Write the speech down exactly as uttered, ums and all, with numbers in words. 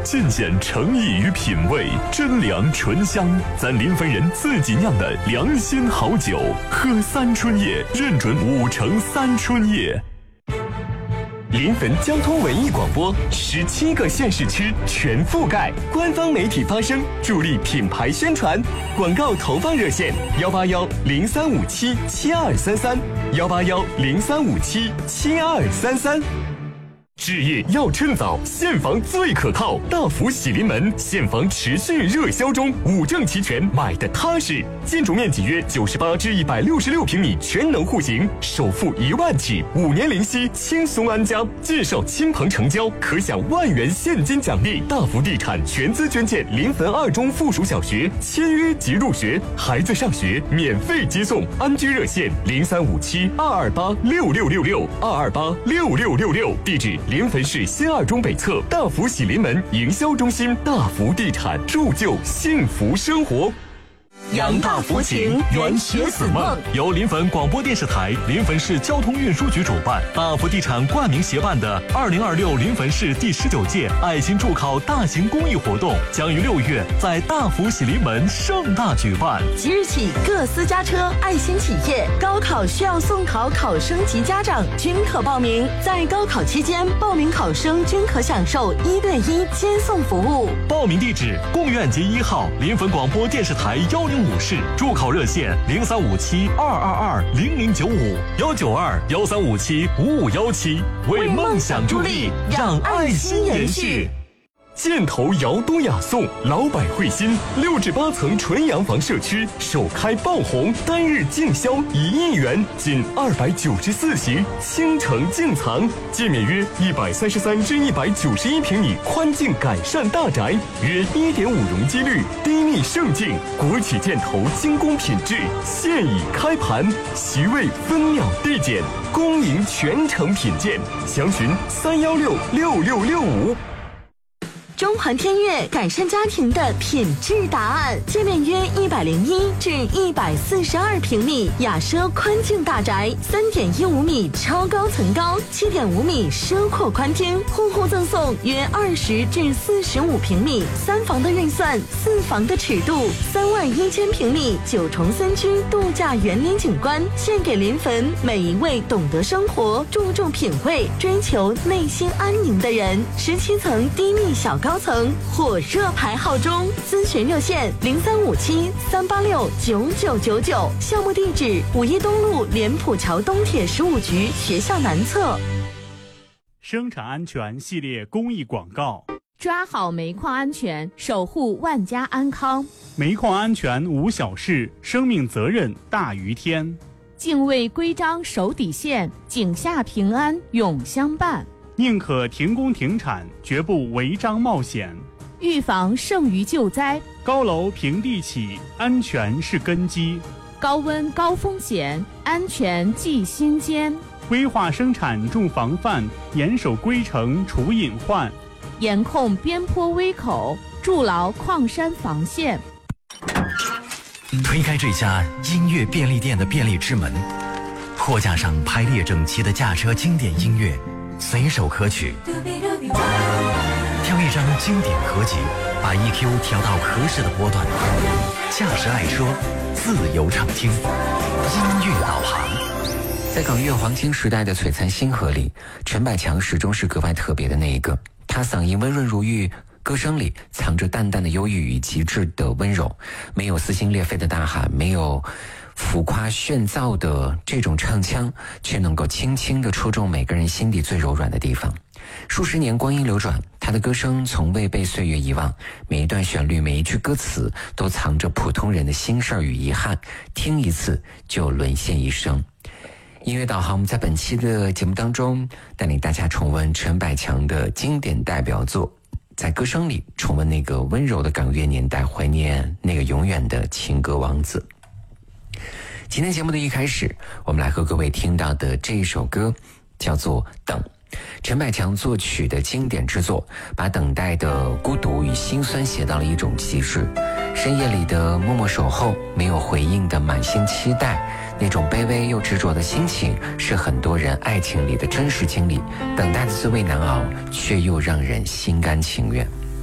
尽显诚意与品味，真粮醇香，咱临汾人自己酿的良心好酒，喝三春叶认准五成三春叶。临汾交通文艺广播，十七个县市区全覆盖，官方媒体发声，助力品牌宣传。广告投放热线：幺八幺零三五七七二三三，幺八幺零三五七七二三三。置业要趁早，现房最可靠。大福喜临门，现房持续热销中，五证齐全，买的踏实。建筑面积约九十八至一百六十六平米，全能户型，首付一万起，五年零息，轻松安家。介绍亲朋成交，可享万元现金奖励。大福地产全资捐建临汾二中附属小学，签约即入学，孩子上学免费接送。安居热线零三五七二二八六六六六二二八六六六六，地址。临汾市新二中北侧大福喜临门营销中心，大福地产铸就幸福生活。 扬大福情，圆学子梦。 由临汾广播电视台、临汾市交通运输局主办，大福地产冠名协办的二零二六临汾市第十九届爱心助考大型公益活动，将于六月在大福喜临门盛大举办。 即日起，各私家车、爱心企业、高考需要送考考生及家长均可报名。在高考期间，报名考生均可享受一对一接送服务。 报名地址：贡院街一号临汾广播电视台幺零五室，助考热线零三五七二二二零零九五幺九二幺三五七五五幺七，为梦想助力，让爱心延续。 箭头瑶多雅颂，老百惠心，六至八层纯洋房社区首开爆红，单日净销一亿元，仅二百九十四席，倾城尽藏，界面约一百三十三至一百九十一平米宽净改善大宅，约一点五容积率，低密盛境，国企箭头精工品质，现已开盘，席位分秒递减，恭迎全程品鉴，详询三幺六六六六五。 中环天悦改善家庭的品质答案，界面约一百零一至一百四十二平米，雅奢宽净大宅，三点一五米超高层高，七点五米奢阔宽厅，户户赠送约二十至四十五平米，三房的预算，四房的尺度，三万一千平米九重森区度假园林景观，献给临汾每一位懂得生活、注重品味、追求内心安宁的人。十七层低密小高层火热排号中，咨询热线零三五七三八六九九九九，项目地址五一东路莲浦桥东铁十五局学校南侧。 生产安全系列公益广告： 抓好煤矿安全，守护万家安康。 煤矿安全无小事，生命责任大于天。 敬畏规章守底线，井下平安永相伴。 宁可停工停产，绝不违章冒险。 预防胜于救灾。 高楼平地起，安全是根基。 高温高风险，安全记心间。 规划生产重防范，严守规程除隐患。 严控边坡危口，筑牢矿山防线。 推开这家音乐便利店的便利之门，货架上排列整齐的驾车经典音乐，随手可取。挑一张经典合集，把 E Q 调到合适的波段。驾驶爱说，自由畅听，音乐导航。 在港乐黄金时代的璀璨星河里，陈百强始终是格外特别的那一个。他嗓音温润如玉，歌声里藏着淡淡的忧郁与极致的温柔，没有撕心裂肺的大喊，没有浮夸炫造的这种唱腔，却能够轻轻地戳中每个人心底最柔软的地方。数十年光阴流转，他的歌声从未被岁月遗忘，每一段旋律，每一句歌词都藏着普通人的心事与遗憾，听一次就沦陷一生。音乐导航，我们在本期的节目当中带领大家重温陈百强的经典代表作，在歌声里重温那个温柔的港乐年代，怀念那个永远的情歌王子。今天节目的一开始，我们来和各位听到的这一首歌叫做《等》，陈百强作曲的经典之作，把等待的孤独与心酸写到了一种极致。深夜里的默默守候，没有回应的满心期待，那种卑微又执着的心情，是很多人爱情里的真实经历。等待的滋味难熬，却又让人心甘情愿。